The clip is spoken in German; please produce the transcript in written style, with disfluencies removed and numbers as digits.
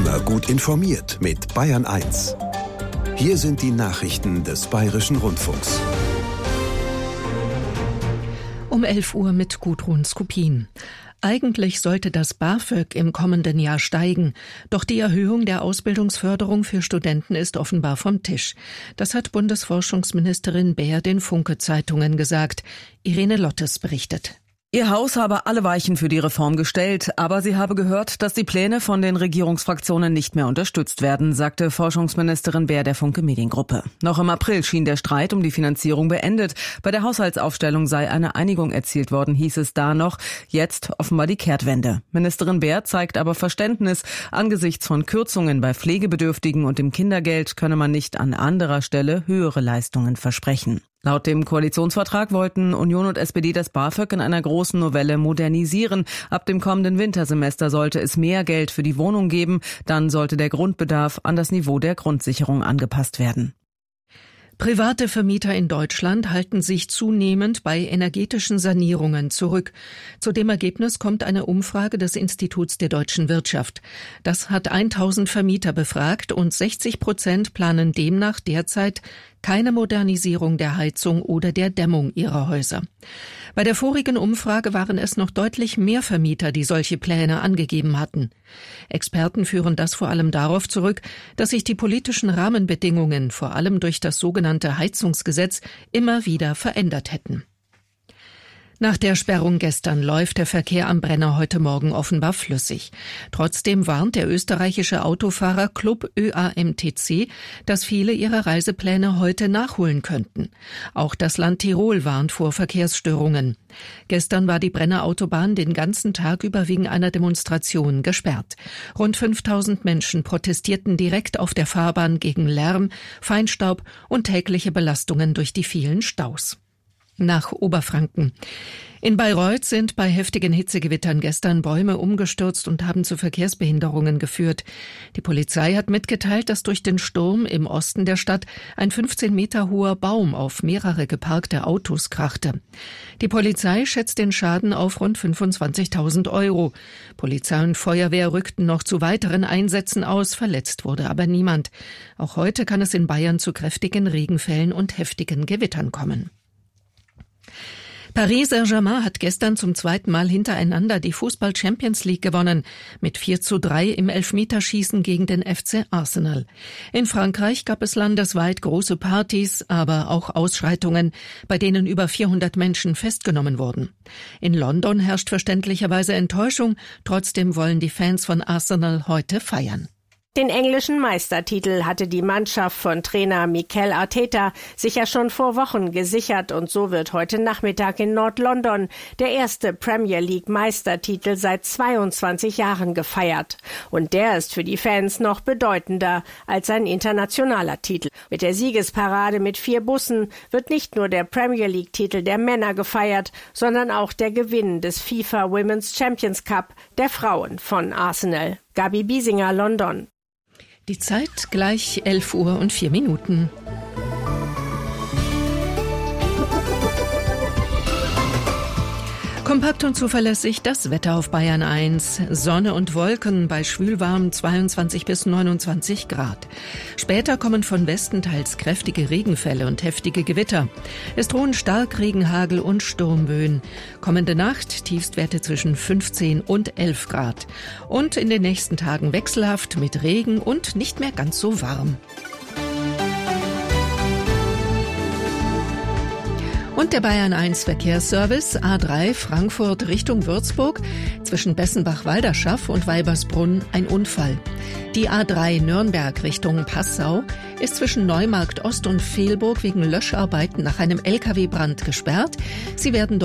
Immer gut informiert mit Bayern 1. Hier sind die Nachrichten des Bayerischen Rundfunks. Um 11 Uhr mit Gudrun Skupin. Eigentlich sollte das BAföG im kommenden Jahr steigen. Doch die Erhöhung der Ausbildungsförderung für Studenten ist offenbar vom Tisch. Das hat Bundesforschungsministerin Baer den Funke-Zeitungen gesagt. Irene Lottes berichtet. Ihr Haus habe alle Weichen für die Reform gestellt, aber sie habe gehört, dass die Pläne von den Regierungsfraktionen nicht mehr unterstützt werden, sagte Forschungsministerin Baer der Funke Mediengruppe. Noch im April schien der Streit um die Finanzierung beendet. Bei der Haushaltsaufstellung sei eine Einigung erzielt worden, hieß es da noch. Jetzt offenbar die Kehrtwende. Ministerin Baer zeigt aber Verständnis. Angesichts von Kürzungen bei Pflegebedürftigen und dem Kindergeld könne man nicht an anderer Stelle höhere Leistungen versprechen. Laut dem Koalitionsvertrag wollten Union und SPD das BAföG in einer großen Novelle modernisieren. Ab dem kommenden Wintersemester sollte es mehr Geld für die Wohnung geben. Dann sollte der Grundbedarf an das Niveau der Grundsicherung angepasst werden. Private Vermieter in Deutschland halten sich zunehmend bei energetischen Sanierungen zurück. Zu dem Ergebnis kommt eine Umfrage des Instituts der deutschen Wirtschaft. Das hat 1000 Vermieter befragt und 60% planen demnach derzeit keine Modernisierung der Heizung oder der Dämmung ihrer Häuser. Bei der vorigen Umfrage waren es noch deutlich mehr Vermieter, die solche Pläne angegeben hatten. Experten führen das vor allem darauf zurück, dass sich die politischen Rahmenbedingungen, vor allem durch das sogenannte Heizungsgesetz, immer wieder verändert hätten. Nach der Sperrung gestern läuft der Verkehr am Brenner heute Morgen offenbar flüssig. Trotzdem warnt der österreichische Autofahrerclub ÖAMTC, dass viele ihre Reisepläne heute nachholen könnten. Auch das Land Tirol warnt vor Verkehrsstörungen. Gestern war die Brenner Autobahn den ganzen Tag über wegen einer Demonstration gesperrt. Rund 5000 Menschen protestierten direkt auf der Fahrbahn gegen Lärm, Feinstaub und tägliche Belastungen durch die vielen Staus. Nach Oberfranken. In Bayreuth sind bei heftigen Hitzegewittern gestern Bäume umgestürzt und haben zu Verkehrsbehinderungen geführt. Die Polizei hat mitgeteilt, dass durch den Sturm im Osten der Stadt ein 15 Meter hoher Baum auf mehrere geparkte Autos krachte. Die Polizei schätzt den Schaden auf rund 25.000 €. Polizei und Feuerwehr rückten noch zu weiteren Einsätzen aus, verletzt wurde aber niemand. Auch heute kann es in Bayern zu kräftigen Regenfällen und heftigen Gewittern kommen. Paris Saint-Germain hat gestern zum zweiten Mal hintereinander die Fußball-Champions League gewonnen, mit 4:3 im Elfmeterschießen gegen den FC Arsenal. In Frankreich gab es landesweit große Partys, aber auch Ausschreitungen, bei denen über 400 Menschen festgenommen wurden. In London herrscht verständlicherweise Enttäuschung, trotzdem wollen die Fans von Arsenal heute feiern. Den englischen Meistertitel hatte die Mannschaft von Trainer Mikel Arteta sich ja schon vor Wochen gesichert und so wird heute Nachmittag in Nord-London der erste Premier League Meistertitel seit 22 Jahren gefeiert. Und der ist für die Fans noch bedeutender als ein internationaler Titel. Mit der Siegesparade mit 4 Bussen wird nicht nur der Premier League Titel der Männer gefeiert, sondern auch der Gewinn des FIFA Women's Champions Cup der Frauen von Arsenal. Gabi Biesinger, London. Die Zeit gleich 11:04. Kompakt und zuverlässig das Wetter auf Bayern 1. Sonne und Wolken bei schwülwarm 22 bis 29 Grad. Später kommen von Westen teils kräftige Regenfälle und heftige Gewitter. Es drohen Starkregen, Hagel und Sturmböen. Kommende Nacht Tiefstwerte zwischen 15 und 11 Grad. Und in den nächsten Tagen wechselhaft mit Regen und nicht mehr ganz so warm. Und der Bayern 1 Verkehrsservice A3 Frankfurt Richtung Würzburg zwischen Bessenbach-Walderschaff und Weibersbrunn ein Unfall. Die A3 Nürnberg Richtung Passau ist zwischen Neumarkt Ost und Vehlburg wegen Löscharbeiten nach einem LKW-Brand gesperrt. Sie werden